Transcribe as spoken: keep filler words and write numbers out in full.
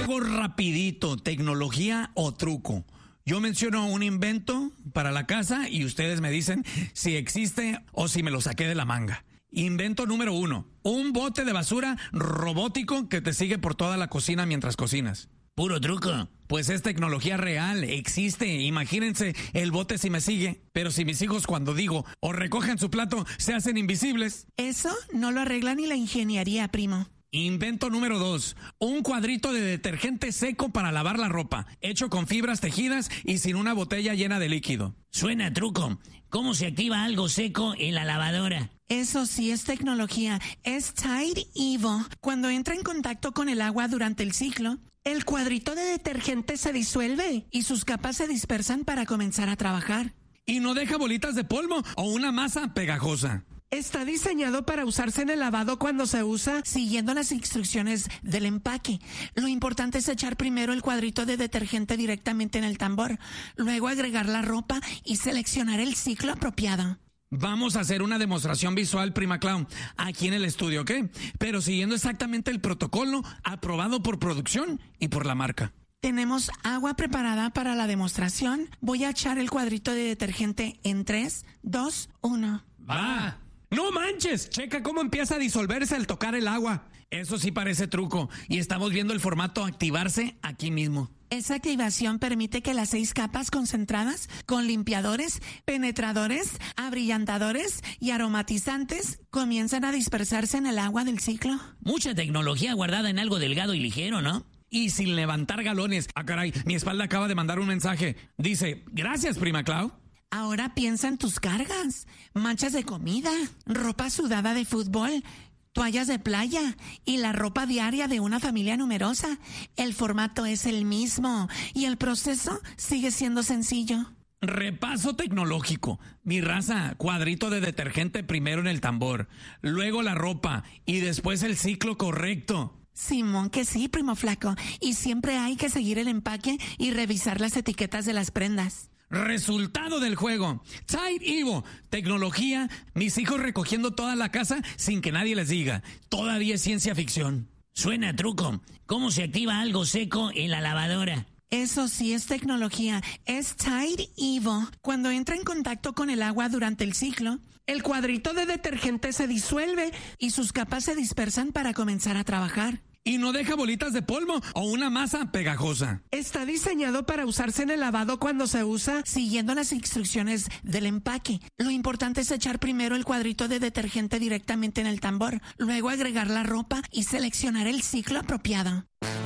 Algo rapidito, tecnología o truco. Yo menciono un invento para la casa y ustedes me dicen si existe o si me lo saqué de la manga. Invento número uno, un bote de basura robótico que te sigue por toda la cocina mientras cocinas. Puro truco. Pues es tecnología real, existe. Imagínense el bote si me sigue. Pero si mis hijos cuando digo o recogen su plato se hacen invisibles. Eso no lo arregla ni la ingeniería, primo. Invento número dos, un cuadrito de detergente seco para lavar la ropa, hecho con fibras tejidas y sin una botella llena de líquido. Suena truco. ¿Cómo se activa algo seco en la lavadora? Eso sí es tecnología. Es Tide Evo. Cuando entra en contacto con el agua durante el ciclo, el cuadrito de detergente se disuelve y sus capas se dispersan para comenzar a trabajar. Y no deja bolitas de polvo o una masa pegajosa. Está diseñado para usarse en el lavado cuando se usa siguiendo las instrucciones del empaque. Lo importante es echar primero el cuadrito de detergente directamente en el tambor, luego agregar la ropa y seleccionar el ciclo apropiado. Vamos a hacer una demostración visual, prima Clau, aquí en el estudio, ¿ok? Pero siguiendo exactamente el protocolo aprobado por producción y por la marca. Tenemos agua preparada para la demostración. Voy a echar el cuadrito de detergente en tres, dos, uno. ¡Va! ¡No manches! Checa cómo empieza a disolverse al tocar el agua. Eso sí parece truco. Y estamos viendo el formato activarse aquí mismo. Esa activación permite que las seis capas concentradas con limpiadores, penetradores, abrillantadores y aromatizantes comiencen a dispersarse en el agua del ciclo. Mucha tecnología guardada en algo delgado y ligero, ¿no? Y sin levantar galones. Ah, caray, mi espalda acaba de mandar un mensaje. Dice, gracias, prima Clau. Ahora piensa en tus cargas, manchas de comida, ropa sudada de fútbol, toallas de playa y la ropa diaria de una familia numerosa. El formato es el mismo y el proceso sigue siendo sencillo. Repaso tecnológico. Mi raza, cuadrito de detergente primero en el tambor, luego la ropa y después el ciclo correcto. Simón, que sí, primo flaco. Y siempre hay que seguir el empaque y revisar las etiquetas de las prendas. Resultado del juego. Tide Evo. Tecnología. Mis hijos recogiendo toda la casa sin que nadie les diga. Todavía es ciencia ficción. Suena truco. ¿Cómo se activa algo seco en la lavadora? Eso sí es tecnología. Es Tide Evo. Cuando entra en contacto con el agua durante el ciclo, el cuadrito de detergente se disuelve y sus capas se dispersan para comenzar a trabajar. Y no deja bolitas de polvo o una masa pegajosa. Está diseñado para usarse en el lavado cuando se usa siguiendo las instrucciones del empaque. Lo importante es echar primero el cuadrito de detergente directamente en el tambor, luego agregar la ropa y seleccionar el ciclo apropiado.